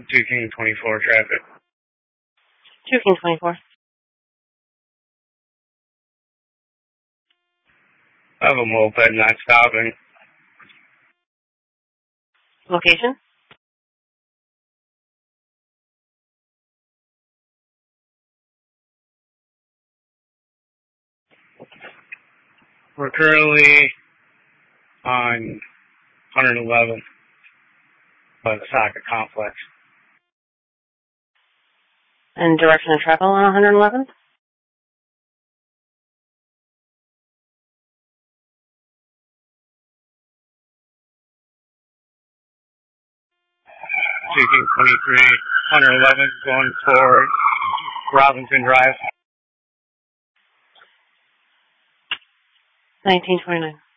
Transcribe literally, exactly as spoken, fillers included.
two King twenty-four traffic. two King twenty-four. I have a moped not stopping. Location? We're currently on one eleven by the soccer complex. And direction of travel on one eleven? two King twenty-three, one eleven, going for Robinson Drive. nineteen twenty-nine.